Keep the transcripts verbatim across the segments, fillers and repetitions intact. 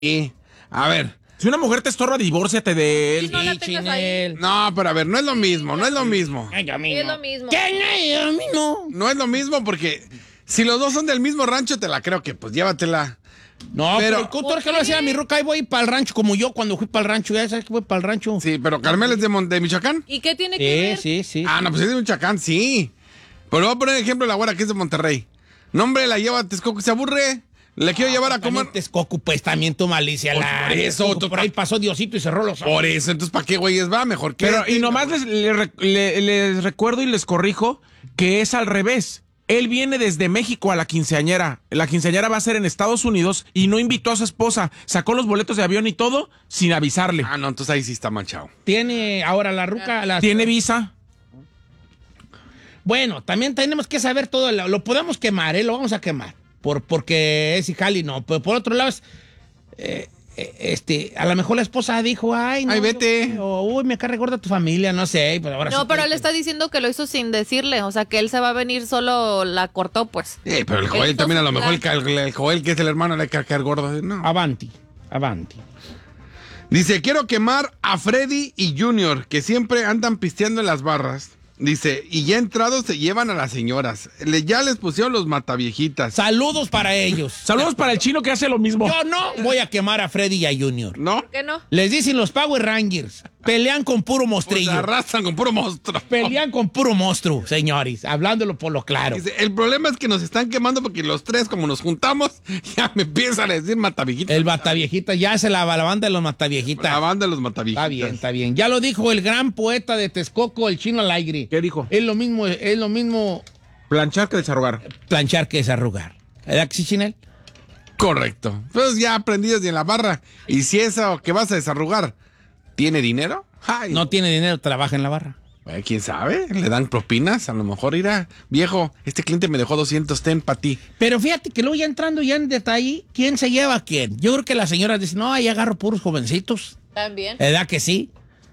Sí. A ver. Si una mujer te estorba, divórciate de él. Sí, no la tengas ahí. No, pero a ver, no es lo mismo, no es lo mismo. Sí, es lo mismo. ¿Qué? No, a mí no. No es lo mismo porque si los dos son del mismo rancho, te la creo que pues llévatela. No, Pero- pero, pero ¿qué lo hacía mi ruca? Ahí voy para el rancho, como yo cuando fui para el rancho. Ya sabes que voy para el rancho. Sí, pero Carmel es de, Mon- de Michoacán. ¿Y qué tiene que ver? Sí, sí, sí. Ah, no, pues es de Michoacán, sí. Pero voy a poner ejemplo la güera que es de Monterrey. No, hombre, la lleva a Texcoco, se aburre. Le quiero llevar a comer. También Texcoco, pues también tu malicia. Por- la, por eso, Texcoco, tú- por ahí pasó Diosito y cerró los ojos. Por eso, entonces, ¿para qué güeyes va? Mejor que. Pero, y nomás les, les rec- le- les recuerdo y les corrijo que es al revés. Él viene desde México a la quinceañera. La quinceañera va a ser en Estados Unidos y no invitó a su esposa. Sacó los boletos de avión y todo sin avisarle. Ah, no, entonces ahí sí está manchado. Tiene ahora la ruca. La... Tiene visa. Bueno, también tenemos que saber todo. Lo, lo podemos quemar, ¿eh? Lo vamos a quemar. Por, porque es Ijali, no. Pero por otro lado, es, eh, eh, este, a lo mejor la esposa dijo, ay, no. Ay, vete. yo- o, uy, me carga gorda tu familia, no sé. Pero ahora No, sí pero que- él está diciendo que lo hizo sin decirle. O sea, que él se va a venir solo, la cortó, pues. Eh, pero el Joel Él también, a lo hizo su mejor el, plan. el- el Joel, que es el hermano, le va a caer gordo. No. Avanti, avanti. Dice, quiero quemar a Freddy y Junior, que siempre andan pisteando en las barras. Dice, y ya entrados se llevan a las señoras. Le, ya les pusieron los mataviejitas. Saludos para ellos. Saludos para el chino que hace lo mismo. Yo no voy a quemar a Freddy y a Junior. ¿No? ¿Por qué no? Les dicen los Power Rangers. Pelean con puro Pues mostrillo. arrastran con puro monstruo. Pelean con puro monstruo, señores. Hablándolo por lo claro. Dice, el problema es que nos están quemando porque los tres, como nos juntamos, ya me empiezan a decir mataviejitas. El Mataviejita, ya se la, la banda de los Mataviejitas. La banda de los mataviejitas. Está bien, está bien. Ya lo dijo el gran poeta de Texcoco, el Chino Alegre. ¿Qué dijo? Es lo mismo, es lo mismo Planchar que desarrugar. planchar que desarrugar. ¿Verdad que sí, Chinel? Correcto. Pues ya aprendí desde en la barra. Y si eso que vas a desarrugar tiene dinero, ay, No tiene dinero, trabaja en la barra. eh, quién sabe, le dan propinas, a lo mejor irá, viejo, este cliente me dejó doscientos, ten para ti. Pero fíjate que luego ya entrando ya en detalle, ¿quién se lleva a quién? Yo creo que las señoras dicen, no, ahí agarro puros jovencitos. También. ¿Verdad que sí?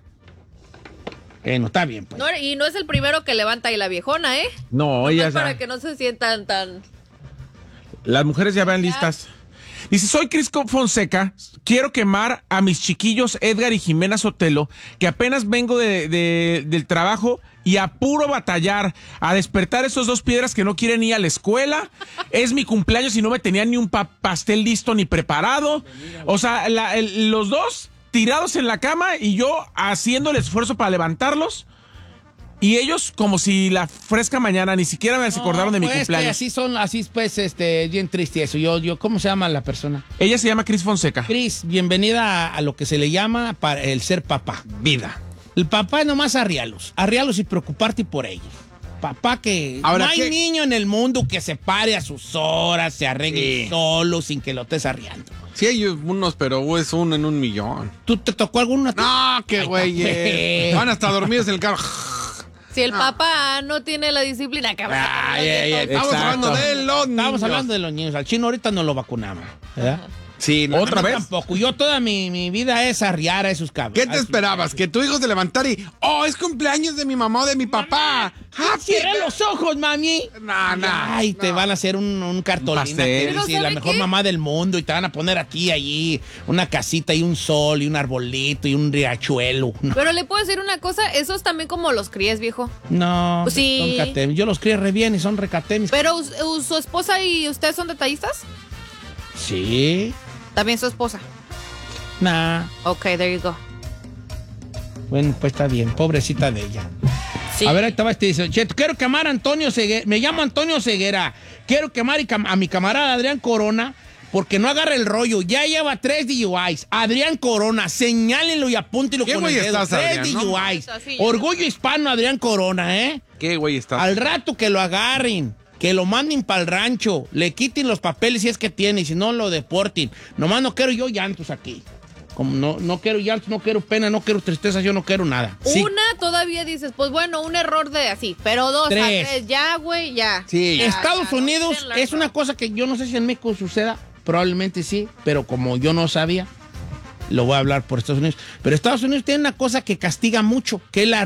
Bueno, está bien, pues. No, y no es el primero que levanta ahí la viejona, ¿eh? No, No, ellas para ya- que no se sientan tan... Las mujeres ya van listas. Dice, soy Crisco Fonseca, quiero quemar a mis chiquillos Edgar y Jimena Sotelo, que apenas vengo de, de- del trabajo y a puro batallar, a despertar esos dos piedras que no quieren ir a la escuela. Es mi cumpleaños y no me tenían ni un pa- pastel listo ni preparado. O sea, la- el- los dos tirados en la cama y yo haciendo el esfuerzo para levantarlos. Y ellos como si la fresca mañana ni siquiera me acordaron de mi Pues, cumpleaños. que así son, así pues, este, bien triste eso. Yo, yo, ¿cómo se llama la persona? Ella se llama Cris Fonseca. Cris, bienvenida a, a lo que se le llama para el ser papá. Vida. El papá es nomás arrialos, arrialos y preocuparte por ellos. Papá que Ahora, no hay ¿qué? niño en el mundo que se pare a sus horas, se arregle Sí. solo sin que lo estés arriando. Sí hay unos, pero es uno en un millón. ¿Tú te tocó alguna? No, qué Ay, güey. papá. Van hasta dormidos en el carro. Si el papá no tiene la disciplina que va a Ay, ay, ay, Estamos exacto. hablando de los Estamos niños. hablando de los niños. Al chino ahorita no lo vacunamos. ¿Verdad? Sí, no, ¿Otra no, vez? Tampoco. Yo toda mi, mi vida es arriar a esos cabros. ¿Qué te esperabas? Que tu hijo se levantara y, oh, es cumpleaños de mi mamá o de mi papá. Happy Cierra los ojos, mami. No, no, Ay, te no. van a hacer un, un cartolina pastel. que Pero dice la ¿sabe mejor qué? mamá del mundo y te van a poner aquí, allí, una casita y un sol y un arbolito y un riachuelo. No, Pero le puedo decir una cosa, esos también como los críes, viejo. no Pues sí. son catemis. Yo los crié re bien y son recatemis. Pero us- us- su esposa y usted son detallistas. Sí, También su esposa. nah. Ok, there you go. Bueno, pues está bien, pobrecita de ella. Sí. A ver, ahí estaba este dice, "Che, quiero quemar a Antonio Ceguera, me llamo Antonio Ceguera, quiero quemar y cam- a mi camarada Adrián Corona porque no agarra el rollo, ya lleva tres D U Is, Adrián Corona, señálenlo y apúntelo ¿Qué con güey el dedo, estás, tres Adrián, D U no? Is, Así, orgullo hispano Adrián Corona, ¿eh? ¿Qué güey estás? Al rato que lo agarren, que lo manden para el rancho, le quiten los papeles si es que tiene, y si no lo deporten, nomás no quiero yo llantos aquí. Como no, no quiero llantos, no quiero pena, no quiero tristeza, yo no quiero nada. Sí. Una todavía dices, pues bueno, un error de así, pero dos, Tres. a tres, ya, güey, ya. Sí, ya. Estados Ya, no Unidos quiten la es una cosa que yo no sé si en México suceda, probablemente sí, pero como yo no sabía, lo voy a hablar por Estados Unidos. Pero Estados Unidos tiene una cosa que castiga mucho, que es la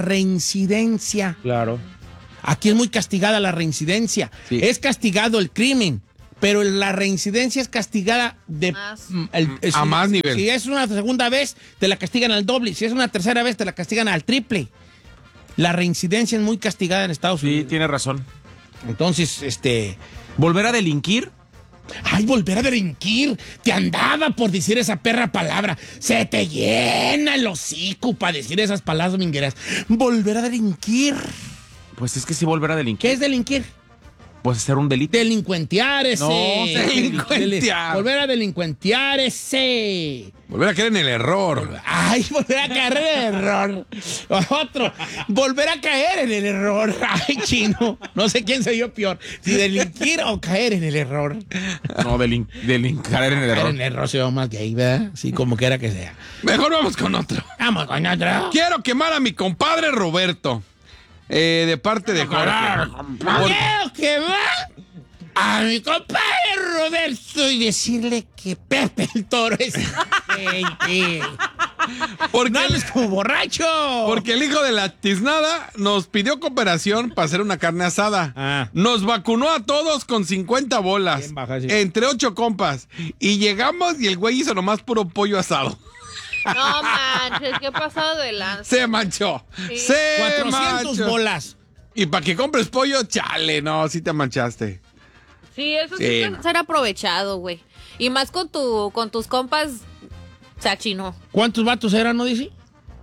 reincidencia. Claro. Aquí es muy castigada la reincidencia. Sí. Es castigado el crimen, pero la reincidencia es castigada de Más. mm, el- A si- más nivel. Si es una segunda vez, te la castigan al doble. Si es una tercera vez, te la castigan al triple. La reincidencia es muy castigada en Estados Sí, Unidos. tiene razón. Entonces, este... ¿Volver a delinquir? Ay, volver a delinquir. Te andaba por decir esa perra palabra. Se te llena el hocico para decir esas palabras domingueras. Volver a delinquir. Pues es que sí, volver a delinquir. ¿Qué es delinquir? Pues hacer un delito. Delincuentear ese. No, delincuentear. Volver a delincuentear ese. Volver a caer en el error. Ay, volver a caer en el error. Otro. Volver a caer en el error. Ay, chino. No sé quién se dio peor. Si delinquir o caer en el error. No, delin delin caer en el Caer error. en el error se va más gay, ¿verdad? Sí, como quiera que sea. Mejor vamos con otro. Vamos con otro. Quiero quemar a mi compadre Roberto. Eh, de parte de Jorge. Por- Quiero que va a mi compadre Roberto y decirle que Pepe el Toro es gente. Porque, No hables como borracho. porque el hijo de la tiznada nos pidió cooperación para hacer una carne asada. Ah. Nos vacunó a todos con cincuenta bolas. Bien baja, sí. Entre ocho compas. Y llegamos y el güey hizo nomás puro pollo asado. No manches, qué pasado de lanza. Se manchó. Sí. Se cuatrocientas manchó. bolas. Y para que compres pollo, chale, no, sí te manchaste. Sí, eso sí, Sí, puede no. ser aprovechado, güey. Y más con tu, con tus compas, o sea, chino. ¿Cuántos vatos eran, no dice?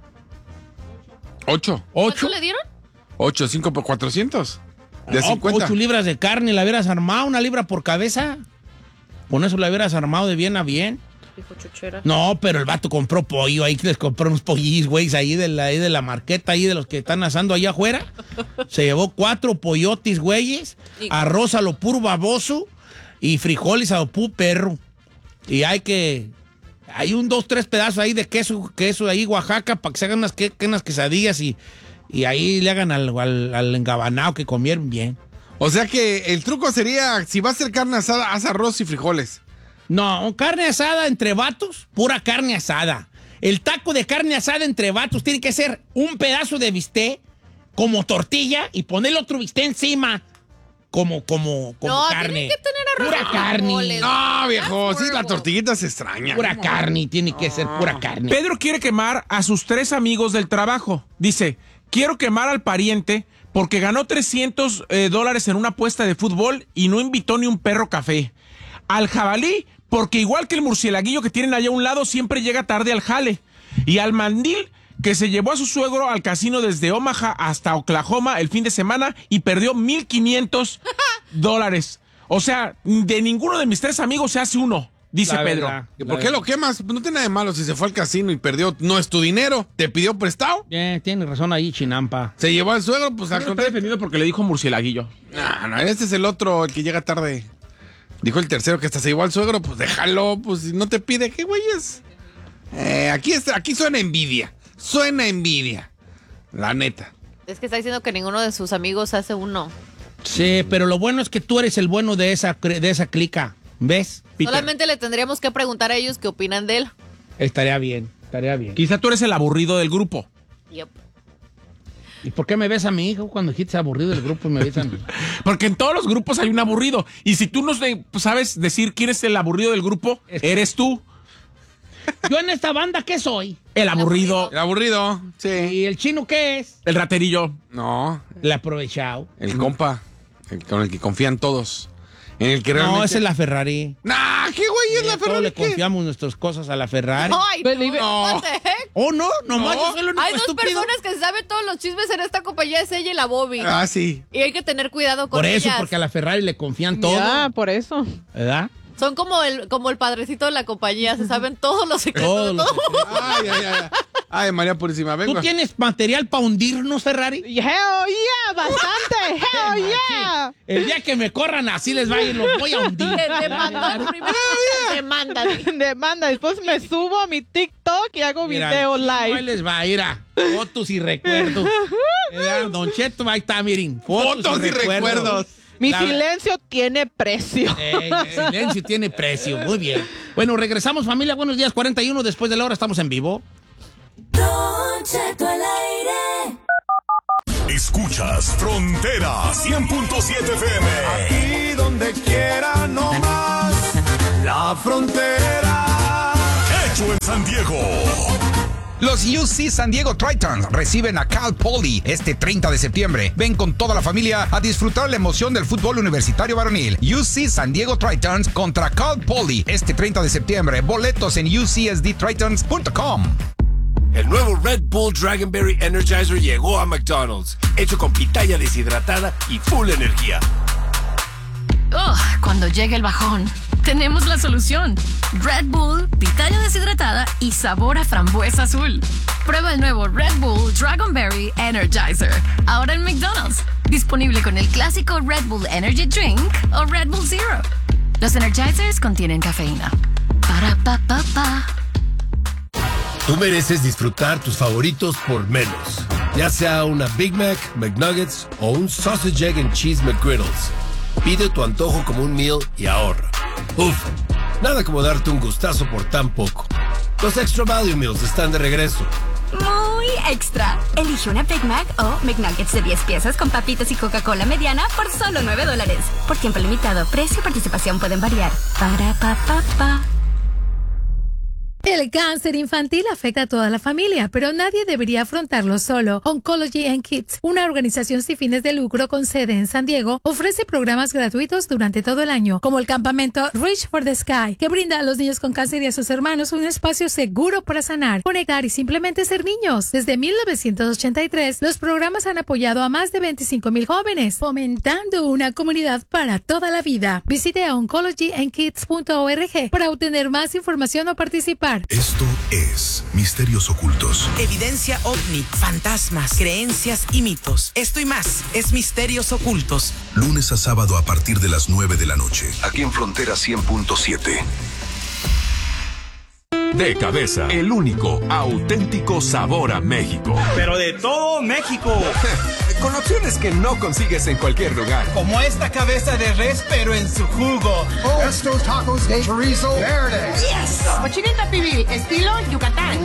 Ocho. ¿Ocho? ¿Cuánto le dieron? Ocho, cinco por cuatrocientos. De No, cincuenta. Ocho libras de carne, la hubieras armado, una libra por cabeza. Con eso la hubieras armado de bien a bien. Dijo chuchera. No, pero el vato compró pollo, ahí les compró unos pollillos, güey, ahí de la, ahí de la marqueta, ahí de los que están asando allá afuera. Se llevó cuatro pollotis, güeyes, Y- arroz a lo puro baboso y frijoles a lo puro perro. Y hay que... Hay un, dos, tres pedazos ahí de queso, queso ahí, Oaxaca, para que se hagan unas, que, unas quesadillas y, y ahí le hagan al, al, al engabanado que comieron bien. O sea que el truco sería, si va a hacer carne asada, haz arroz y frijoles. No, carne asada entre vatos, pura carne asada. El taco de carne asada entre vatos tiene que ser un pedazo de bistec como tortilla y ponerle otro bistec encima como, como, como No, carne. tiene que tener arroz Pura y carne. frijoles. No, viejo, That's sí, la horrible. tortillita se extraña. Pura carne, tiene que ser pura carne. Pedro quiere quemar a sus tres amigos del trabajo. Dice, quiero quemar al pariente porque ganó trescientos eh, dólares en una apuesta de fútbol y no invitó ni un perro café. Al jabalí, porque igual que el murcielaguillo que tienen allá a un lado, siempre llega tarde al jale. Y al mandil, que se llevó a su suegro al casino desde Omaha hasta Oklahoma el fin de semana y perdió mil quinientos dólares. O sea, de ninguno de mis tres amigos se hace uno, dice La Pedro. verdad. ¿Y por qué lo quemas? Pues no tiene nada de malo si se fue al casino y perdió. No es tu dinero, te pidió prestado. Bien, tiene razón ahí, Chinampa. Se llevó al suegro, pues al Está contrario. defendido porque le dijo murcielaguillo. No, no, este es el otro, el que llega tarde. Dijo el tercero que hasta se llevó al suegro, pues déjalo, pues si no te pide, ¿qué güeyes? Eh, aquí, es, aquí suena envidia, suena envidia, la neta. Es que está diciendo que ninguno de sus amigos hace uno. Sí, pero lo bueno es que tú eres el bueno de esa, cre- de esa clica. ¿Ves? Peter. Solamente le tendríamos que preguntar a ellos qué opinan de él. Estaría bien, estaría bien. Quizá tú eres el aburrido del grupo. Yep. ¿Y por qué me ves a mi hijo cuando dijiste aburrido del grupo y me ves a mí? Porque en todos los grupos hay un aburrido. Y si tú no sé- sabes decir quién es el aburrido del grupo, eres tú. Yo en esta banda, ¿qué soy? El aburrido, El aburrido, sí. ¿Y el chino qué es? el raterillo. No, El aprovechado. el compa, el con el que confían todos. En el que realmente... No, esa es la Ferrari. Nah, ¿qué güey es la Todos Ferrari? le ¿Qué? confiamos nuestras cosas a la Ferrari. Ay, no. What the heck? ¿Oh, no? Nomás No. yo soy el único Hay dos estúpido. personas que saben todos los chismes en esta compañía, es ella y la Bobby. Ah, sí. Y hay que tener cuidado con Por eso, ellas. porque a la Ferrari le confían todo. Ya, por eso. ¿Verdad? Son como el, como el padrecito de la compañía, se saben todos los secretos Todos de los todo. Ay, ay, ay. Ay, María Purísima, ¿Tú vengo. tienes material para hundirnos, Ferrari? Hell yeah, bastante. Hell yeah. El día que me corran así les va a ir, los voy a hundir. Te demanda, primero te demanda. Demanda, después me subo a mi TikTok y hago Mira, video el chino ahí live. les va a ir a fotos y recuerdos. ¿Verdad? Don Cheto, ahí está, miren. Fotos y recuerdos. Mi La- silencio tiene precio. Eh, el silencio tiene precio. Muy bien. Bueno, regresamos, familia. Buenos días, cuarenta y uno. Después de la hora estamos en vivo. Don Cheto al aire. Escuchas Frontera cien punto siete F M. Aquí donde quiera, no más. La frontera. Hecho en San Diego. Los U C San Diego Tritons reciben a Cal Poly este treinta de septiembre. Ven con toda la familia a disfrutar la emoción del fútbol universitario varonil. U C San Diego Tritons contra Cal Poly este treinta de septiembre. Boletos en u c s d tritons punto com. El nuevo Red Bull Dragonberry Energizer llegó a McDonald's, hecho con pitaya deshidratada y full energía. Oh, cuando llegue el bajón, tenemos la solución. Red Bull, pitaya deshidratada y sabor a frambuesa azul. Prueba el nuevo Red Bull Dragonberry Energizer, ahora en McDonald's. Disponible con el clásico Red Bull Energy Drink o Red Bull Zero. Los Energizers contienen cafeína. Para pa pa pa. Tú mereces disfrutar tus favoritos por menos. Ya sea una Big Mac, McNuggets o un Sausage, Egg and Cheese McGriddles. Pide tu antojo como un meal y ahorra. Uf, nada como darte un gustazo por tan poco. Los Extra Value Meals están de regreso. Muy extra. Elige una Big Mac o McNuggets de diez piezas con papitas y Coca-Cola mediana por solo nueve dólares. Por tiempo limitado, precio y participación pueden variar. Para pa pa pa. El cáncer infantil afecta a toda la familia, pero nadie debería afrontarlo solo. Oncology and Kids, una organización sin fines de lucro con sede en San Diego, ofrece programas gratuitos durante todo el año, como el campamento Reach for the Sky, que brinda a los niños con cáncer y a sus hermanos un espacio seguro para sanar, conectar y simplemente ser niños. Desde mil novecientos ochenta y tres, los programas han apoyado a más de veinticinco mil jóvenes, fomentando una comunidad para toda la vida. Visite a oncology and kids punto org para obtener más información o participar. Esto es Misterios Ocultos. Evidencia ovni, fantasmas, creencias y mitos. Esto y más es Misterios Ocultos. Lunes a sábado a partir de las nueve de la noche. Aquí en Frontera cien punto siete. De Cabeza, el único auténtico sabor a México. Pero de todo México. Con opciones que no consigues en cualquier lugar. Como esta cabeza de res, pero en su jugo. Oh, estos tacos de chorizo verde. Yes. Cochinita pibil, estilo Yucatán.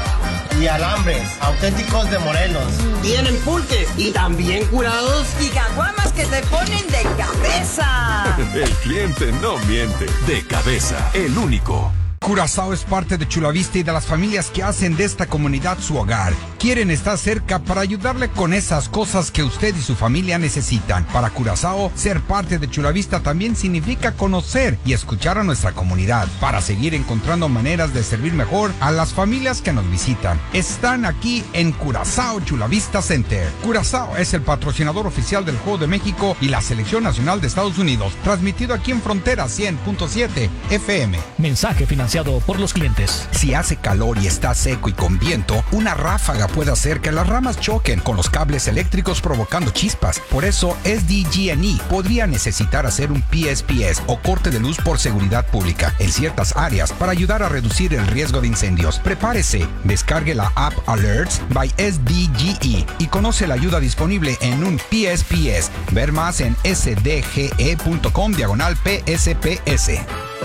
Y alambres, auténticos de Morelos. Tienen pulques y también curados. Y caguamas que te ponen de cabeza. El cliente no miente. De Cabeza, el único. Curazao es parte de Chula Vista y de las familias que hacen de esta comunidad su hogar. Quieren estar cerca para ayudarle con esas cosas que usted y su familia necesitan. Para Curazao, ser parte de Chula Vista también significa conocer y escuchar a nuestra comunidad para seguir encontrando maneras de servir mejor a las familias que nos visitan. Están aquí en Curazao Chula Vista Center. Curazao es el patrocinador oficial del Juego de México y la Selección Nacional de Estados Unidos. Transmitido aquí en Frontera cien punto siete F M. Mensaje financiado por los clientes. Si hace calor y está seco y con viento, una ráfaga puede hacer que las ramas choquen con los cables eléctricos provocando chispas. Por eso, S D G and E podría necesitar hacer un P S P S o corte de luz por seguridad pública en ciertas áreas para ayudar a reducir el riesgo de incendios. Prepárese, descargue la app Alerts by S D G E y conoce la ayuda disponible en un P S P S. Ver más en s d g e punto com diagonal P S P S.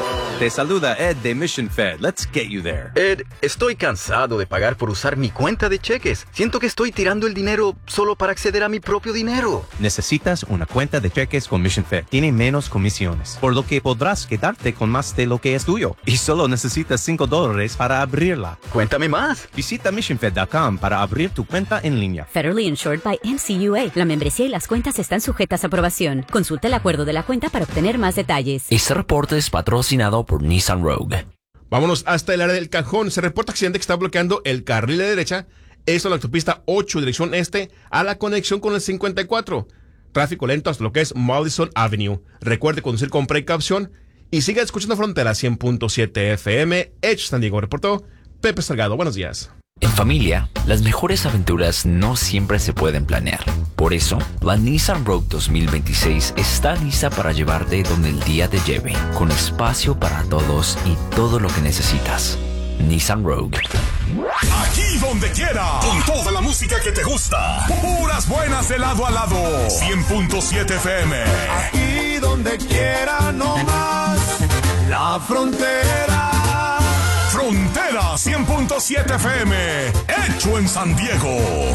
Te saluda Ed de Mission Fed. Let's get you there. Ed, estoy cansado de pagar por usar mi cuenta de cheques. Siento que estoy tirando el dinero solo para acceder a mi propio dinero. Necesitas una cuenta de cheques con Mission Fed. Tiene menos comisiones, por lo que podrás quedarte con más de lo que es tuyo. Y solo necesitas cinco dólares para abrirla. Cuéntame más. Visita mission fed punto com para abrir tu cuenta en línea. Federally insured by M C U A. La membresía y las cuentas están sujetas a aprobación. Consulta el acuerdo de la cuenta para obtener más detalles. Este reporte es patrocinado por Nissan Rogue. Vámonos hasta el área del Cajón. Se reporta accidente que está bloqueando el carril de derecha. Esto en la autopista ocho, dirección este, a la conexión con el cincuenta y cuatro. Tráfico lento hasta lo que es Madison Avenue. Recuerde conducir con precaución y siga escuchando Frontera cien punto siete F M. Hecho San Diego, reportó Pepe Salgado. Buenos días. En familia, las mejores aventuras no siempre se pueden planear. Por eso, la Nissan Rogue dos mil veintiséis está lista para llevarte donde el día te lleve, con espacio para todos y todo lo que necesitas. Nissan Rogue. Aquí donde quiera, con toda la música que te gusta. Puras buenas de lado a lado. cien punto siete F M. Aquí donde quiera, no más. La frontera. Frontera cien punto siete F M. Hecho en San Diego.